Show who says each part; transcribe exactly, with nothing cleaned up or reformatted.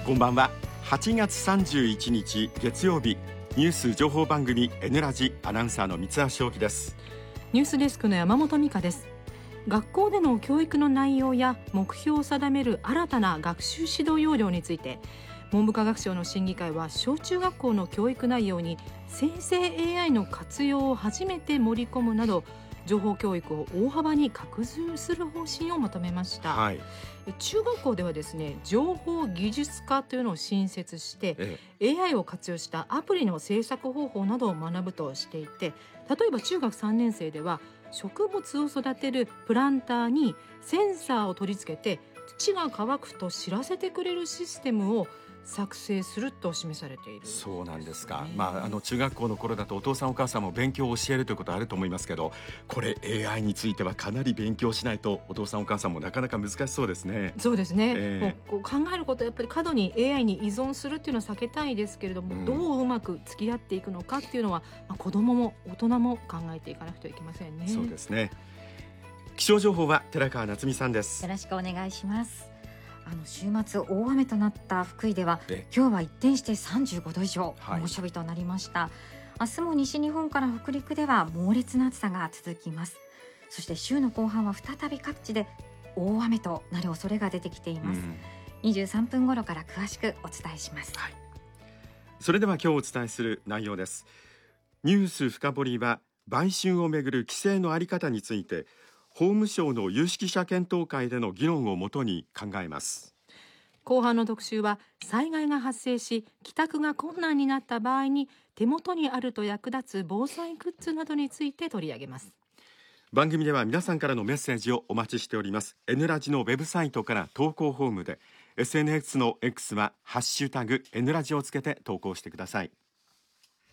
Speaker 1: こんばんは。はちがつさんじゅういちにち月曜日、ニュース情報番組 N ラジ、アナウンサーの三橋翔樹です。
Speaker 2: ニュースデスクの山本美香です。学校での教育の内容や目標を定める新たな学習指導要領について、文部科学省の審議会は小中学校の教育内容に生成 エーアイ の活用を初めて盛り込むなど、情報教育を大幅に拡充する方針をまとめました、はい、中学校ではですね、情報技術科というのを新設して、ええ、エーアイ を活用したアプリの制作方法などを学ぶとしていて、例えば中学さんねん生では植物を育てるプランターにセンサーを取り付けて、土が乾くと知らせてくれるシステムを作成すると示されている。
Speaker 1: そうなんですか。まあ、あの中学校の頃だとお父さんお母さんも勉強を教えるということあると思いますけど、これ エーアイ についてはかなり勉強しないとお父さんお母さんもなかなか難しそうですね。
Speaker 2: そうですね、
Speaker 1: え
Speaker 2: ー、もうこう考えることはやっぱり過度に エーアイ に依存するっていうのは避けたいですけれども、うん、どううまく付き合っていくのかっていうのは、まあ、子どもも大人も考えていかなくてはいけませんね。
Speaker 1: そうですね。気象情報は寺川夏美さんです。
Speaker 3: よろしくお願いします。あの週末大雨となった福井では今日は一転してさんじゅうごど以上、はい、猛暑日となりました。明日も西日本から北陸では猛烈な暑さが続きます。そして週の後半は再び各地で大雨となる恐れが出てきています、うん、にじゅうさんぷん頃から詳しくお伝えします、はい、
Speaker 1: それでは今日お伝えする内容です。ニュース深掘りは、買収をめぐる規制のあり方について法務省の有識者検討会での議論をもとに考えます。
Speaker 2: 後半の特集は、災害が発生し帰宅が困難になった場合に手元にあると役立つ防災グッズなどについて取り上げます。
Speaker 1: 番組では皆さんからのメッセージをお待ちしております。 N ラジのウェブサイトから投稿フォームで、 エスエヌエス の X はハッシュタグ N ラジをつけて投稿してください。